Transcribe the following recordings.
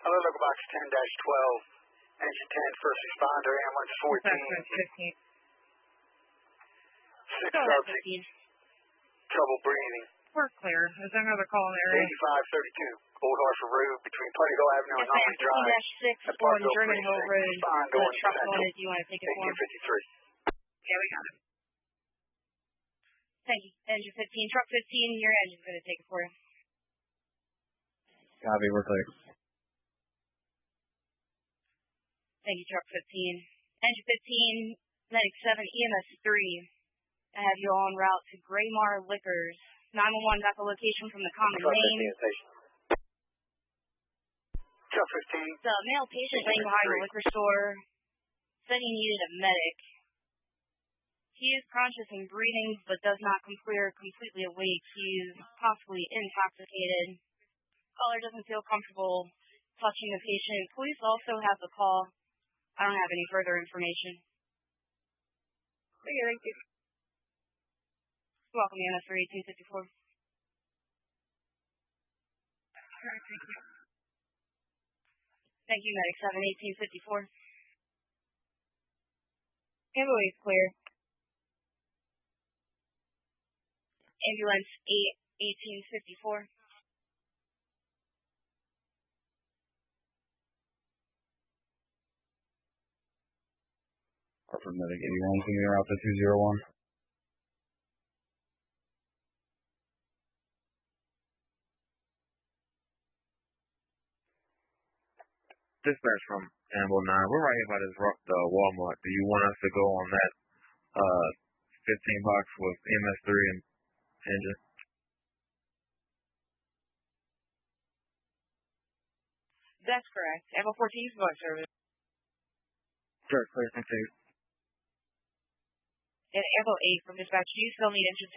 Hello, local box 10-12, engine 10, first responder, ambulance 14. 6 subject, trouble breathing. We're clear. Is there another call in the area? 8532, Old Hartford Road, between Putney Hill Avenue and Norman Drive. 15-6 on German Hill Road. The truck wanted, you want to take it for? 1853. Yeah, we got it. Thank you. Engine 15, truck 15, your engine's going to take it for you. Copy, we're clear. Thank you, truck 15. Engine 15, medic 7, EMS 3. I have you on route to Graymar Liquors. 911 got the location from the common name. Truck 15. The male patient laying behind the liquor store said he needed a medic. He is conscious and breathing, but does not appear completely awake. He is possibly intoxicated. Caller doesn't feel comfortable touching the patient. Police also have the call. I don't have any further information. Okay, thank you. Welcome, EMS 1854. Thank you, Medic 7, 1854. Ambulance clear. Ambulance 8, 1854. Hartford Medic 81, can you route to 201? Dispatch from Ambo 9. We're right here by this Walmart. Do you want us to go on that 15 box with MS3 and engine? That's correct. Ambo 14 is going service. Sure, clear. Thank you. And Ambo 8 from dispatch. Do you still need engine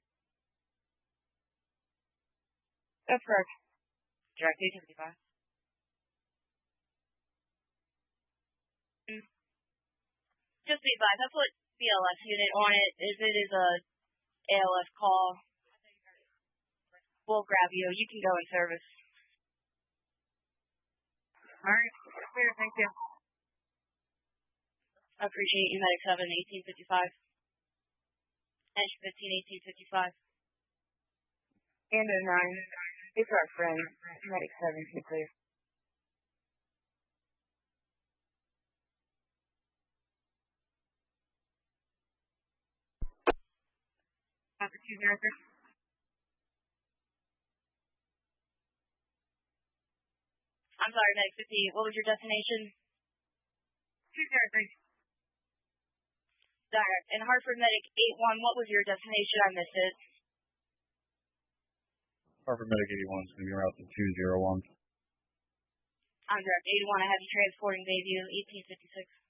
10? That's correct. Direct 855. Just be advised, that's what BLS unit on it. If it is a ALS call, we'll grab you. You can go in service. All right. Clear. Thank you. I appreciate you, Medic 7, 1855. Engine 15, 1855. And a 9. It's our friend, Medic 7, to clear. After 203. I'm sorry, Medic 50. What was your destination? 203. Direct. And Hartford Medic 81, what was your destination? I missed it. Hartford Medic 81 is going to be route to 201. I'm Direct 81. I have you transporting Bayview 1856.